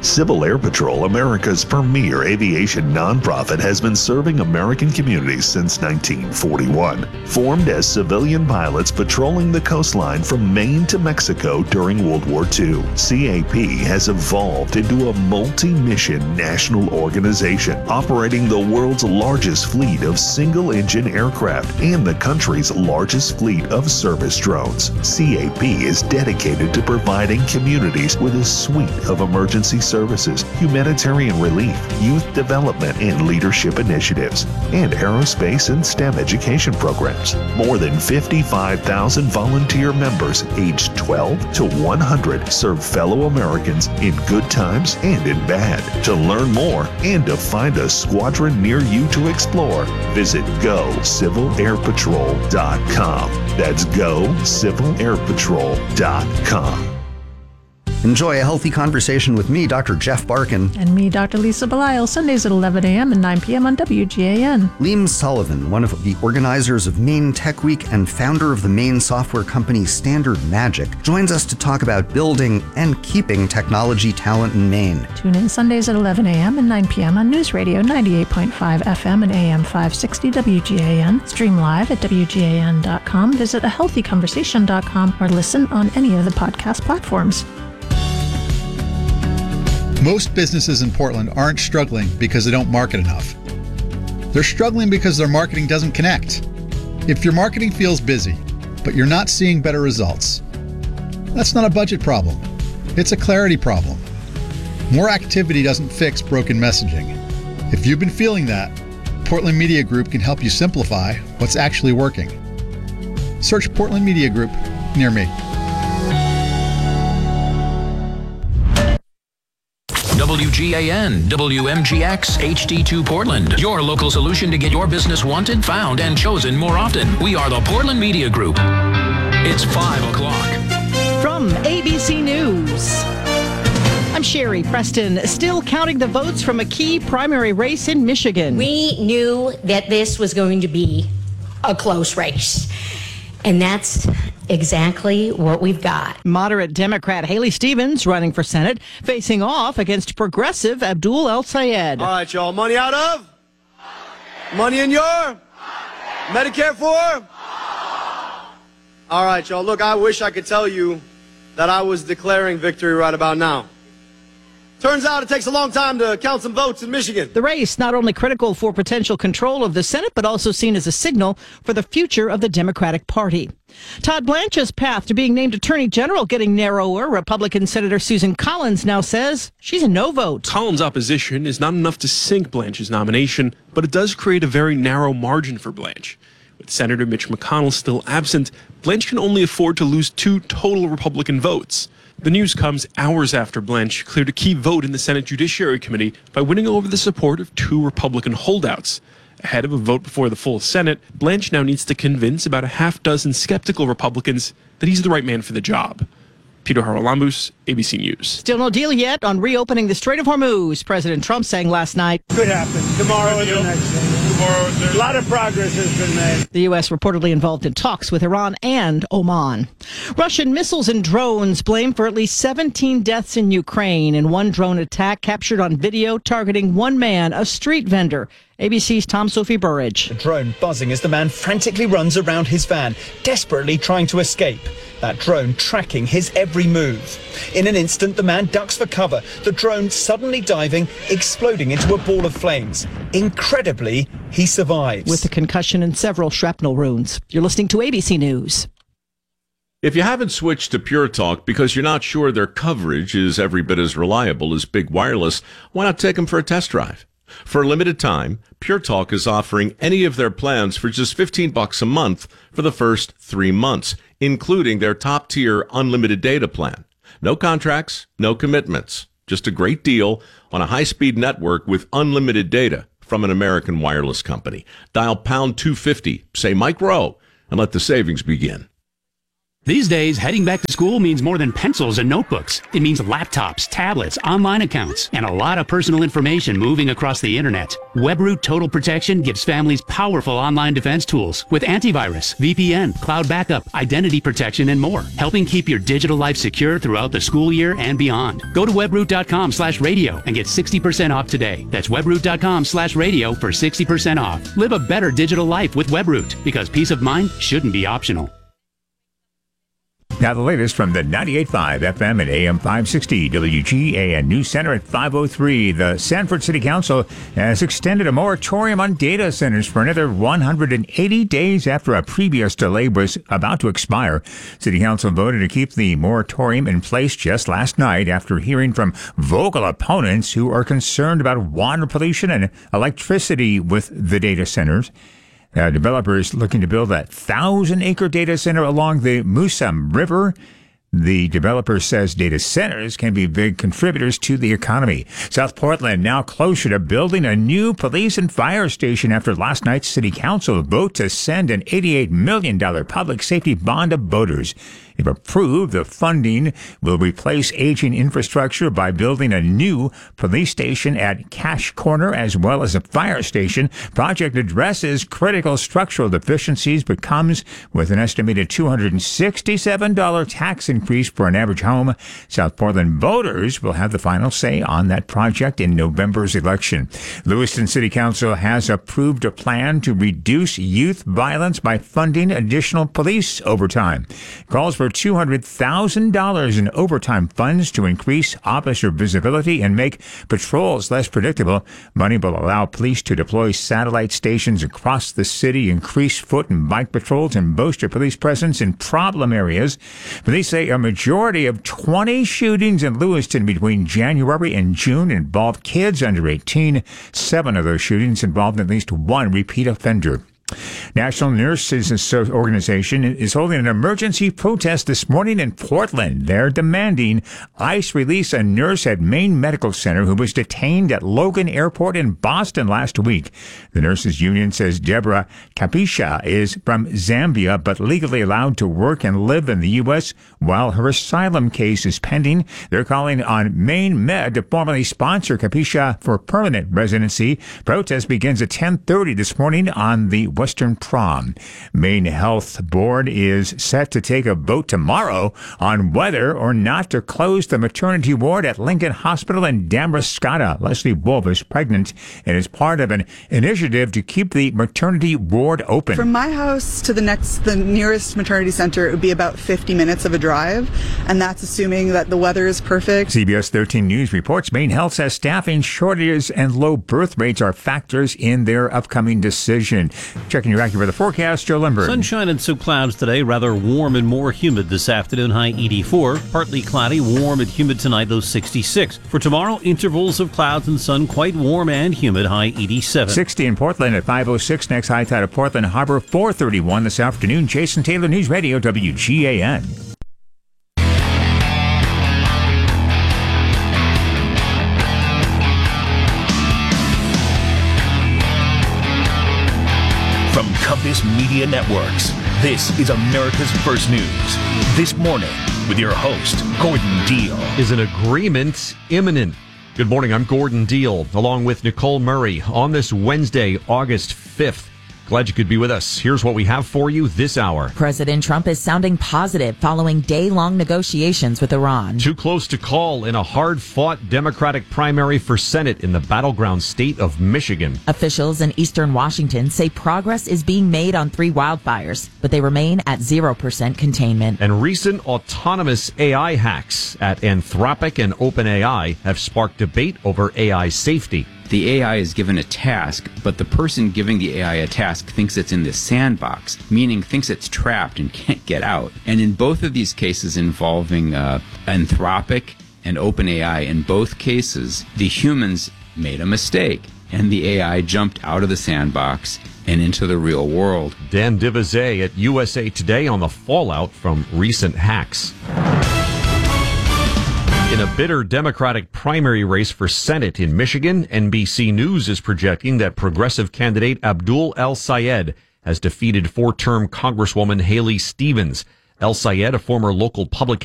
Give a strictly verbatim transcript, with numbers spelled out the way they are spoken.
Civil Air Patrol, America's premier aviation nonprofit, has been serving American communities since nineteen forty-one. Formed as civilian pilots patrolling the coastline from Maine to Mexico during World War Two, C A P has evolved into a multi-mission national organization operating the world's largest fleet of single-engine aircraft and the country's largest fleet of service drones. C A P is dedicated to providing communities with a suite of emergency services, humanitarian relief, youth development and leadership initiatives, and aerospace and STEM education programs. More than fifty-five thousand volunteer members aged twelve to one hundred serve fellow Americans in good times and in bad. To learn more and to find a squadron near you to explore, visit go civil air patrol dot com. That's go civil air patrol dot com. Enjoy a healthy conversation with me, Doctor Jeff Barkin. And me, Doctor Lisa Belisle, Sundays at eleven a.m. and nine p.m. on W G A N. Liam Sullivan, one of the organizers of Maine Tech Week and founder of the Maine software company Standard Magic, joins us to talk about building and keeping technology talent in Maine. Tune in Sundays at eleven a.m. and nine p.m. on News Radio ninety-eight point five F M and A M five sixty W G A N. Stream live at W G A N dot com, visit a healthy conversation dot com, or listen on any of the podcast platforms. Most businesses in Portland aren't struggling because they don't market enough. They're struggling because their marketing doesn't connect. If your marketing feels busy, but you're not seeing better results, that's not a budget problem. It's a clarity problem. More activity doesn't fix broken messaging. If you've been feeling that, Portland Media Group can help you simplify what's actually working. Search Portland Media Group near me. W G A N, W M G X, H D two Portland. Your local solution to get your business wanted, found, and chosen more often. We are the Portland Media Group. It's five o'clock. From A B C News, I'm Sherry Preston, still counting the votes from a key primary race in Michigan. We knew that this was going to be a close race. And that's exactly what we've got. Moderate Democrat Haley Stevens running for Senate, facing off against progressive Abdul El-Sayed. All right, y'all. Money out of? Money in your? Medicare for? All right, y'all. Look, I wish I could tell you that I was declaring victory right about now. Turns out it takes a long time to count some votes in Michigan. The race not only critical for potential control of the Senate, but also seen as a signal for the future of the Democratic Party. Todd Blanche's path to being named Attorney General getting narrower. Republican Senator Susan Collins now says she's a no vote. Collins' opposition is not enough to sink Blanche's nomination, but it does create a very narrow margin for Blanche. With Senator Mitch McConnell still absent, Blanche can only afford to lose two total Republican votes. The news comes hours after Blanche cleared a key vote in the Senate Judiciary Committee by winning over the support of two Republican holdouts. Ahead of a vote before the full Senate, Blanche now needs to convince about a half dozen skeptical Republicans that he's the right man for the job. Peter Haralambous, A B C News. Still no deal yet on reopening the Strait of Hormuz. President Trump saying last night, could happen. Tomorrow is the next day. Tomorrow, a lot of progress has been made. The U S reportedly involved in talks with Iran and Oman. Russian missiles and drones blamed for at least seventeen deaths in Ukraine in one drone attack captured on video targeting one man, a street vendor. A B C's Tom Sophie Burridge. The drone buzzing as the man frantically runs around his van, desperately trying to escape. That drone tracking his every move. In an instant, the man ducks for cover, the drone suddenly diving, exploding into a ball of flames. Incredibly, he survives. With a concussion and several shrapnel wounds. You're listening to A B C News. If you haven't switched to Pure Talk because you're not sure their coverage is every bit as reliable as Big Wireless, why not take them for a test drive? For a limited time, Pure Talk is offering any of their plans for just fifteen bucks a month for the first three months, including their top-tier unlimited data plan. No contracts, no commitments. Just a great deal on a high-speed network with unlimited data from an American wireless company. Dial pound two fifty, say Mike Rowe, and let the savings begin. These days, heading back to school means more than pencils and notebooks. It means laptops, tablets, online accounts, and a lot of personal information moving across the internet. WebRoot Total Protection gives families powerful online defense tools with antivirus, V P N, cloud backup, identity protection, and more, helping keep your digital life secure throughout the school year and beyond. Go to webroot.com slash radio and get sixty percent off today. That's webroot.com slash radio for sixty percent off. Live a better digital life with WebRoot, because peace of mind shouldn't be optional. Now the latest from the ninety-eight point five F M and A M five sixty W G A N News Center at five oh three. The Sanford City Council has extended a moratorium on data centers for another one hundred eighty days after a previous delay was about to expire. City Council voted to keep the moratorium in place just last night after hearing from vocal opponents who are concerned about water pollution and electricity with the data centers. Uh, developers looking to build a thousand-acre data center along the Musam River. The developer says data centers can be big contributors to the economy. South Portland now closer to building a new police and fire station after last night's city council vote to send an eighty-eight million dollars public safety bond to voters. If approved, the funding will replace aging infrastructure by building a new police station at Cash Corner as well as a fire station. Project addresses critical structural deficiencies but comes with an estimated two hundred sixty-seven dollars tax increase for an average home. South Portland voters will have the final say on that project in November's election. Lewiston City Council has approved a plan to reduce youth violence by funding additional police overtime. Calls for two hundred thousand dollars in overtime funds to increase officer visibility and make patrols less predictable. Money will allow police to deploy satellite stations across the city, increase foot and bike patrols, and boost a police presence in problem areas. Police say a majority of twenty shootings in Lewiston between January and June involved kids under eighteen. Seven of those shootings involved at least one repeat offender. National Nurses Organization is holding an emergency protest this morning in Portland. They're demanding ICE release a nurse at Maine Medical Center who was detained at Logan Airport in Boston last week. The nurses union says Deborah Kapisha is from Zambia but legally allowed to work and live in the U S while her asylum case is pending. They're calling on Maine Med to formally sponsor Kapisha for permanent residency. Protest begins at ten thirty this morning on the Western Prom. Maine Health Board is set to take a vote tomorrow on whether or not to close the maternity ward at Lincoln Hospital in Damariscotta. Leslie Wolf is pregnant and is part of an initiative to keep the maternity ward open. From my house to the next, the nearest maternity center, it would be about fifty minutes of a drive, and that's assuming that the weather is perfect. C B S thirteen News reports Maine Health says staffing shortages and low birth rates are factors in their upcoming decision. Checking your AccuWeather forecast, Joe Lindbergh. Sunshine and some clouds today, rather warm and more humid this afternoon, high eighty-four. Partly cloudy, warm and humid tonight, low sixty-six. For tomorrow, intervals of clouds and sun, quite warm and humid, high eighty-seven. sixty in Portland at five oh six. Next high tide of Portland Harbor, four thirty-one this afternoon. Jason Taylor, News Radio, W G A N. From Compass Media Networks, this is America's First News. This morning, with your host, Gordon Deal. Is an agreement imminent? Good morning, I'm Gordon Deal, along with Nicole Murray, on this Wednesday, August fifth. Glad you could be with us. Here's what we have for you this hour. President Trump is sounding positive following day-long negotiations with Iran. Too close to call in a hard-fought Democratic primary for Senate in the battleground state of Michigan. Officials in eastern Washington say progress is being made on three wildfires, but they remain at zero percent containment. And recent autonomous A I hacks at Anthropic and OpenAI have sparked debate over A I safety. The A I is given a task, but the person giving the A I a task thinks it's in the sandbox, meaning thinks it's trapped and can't get out. And in both of these cases involving uh, Anthropic and OpenAI, in both cases, the humans made a mistake, and the A I jumped out of the sandbox and into the real world. Dan Divizet at U S A Today on the fallout from recent hacks. In a bitter Democratic primary race for Senate in Michigan, N B C News is projecting that progressive candidate Abdul El Sayed has defeated four-term Congresswoman Haley Stevens. El Sayed, a former local public